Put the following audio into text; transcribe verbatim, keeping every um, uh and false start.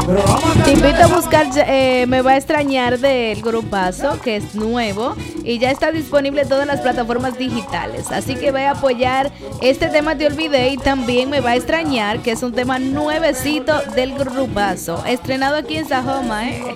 Te invito a buscar eh, Me va a extrañar del grupazo, que es nuevo y ya está disponible en todas las plataformas digitales. Así que voy a apoyar este tema Te olvidé y también Me va a extrañar, que es un tema nuevecito del grupazo, estrenado aquí en Sajoma, ¿eh?